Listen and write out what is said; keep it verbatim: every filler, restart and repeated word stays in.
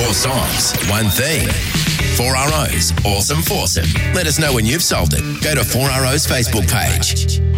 Four songs, one theme. four R O's Awesome Foursome. Let us know when you've solved it. Go to four R O's Facebook page.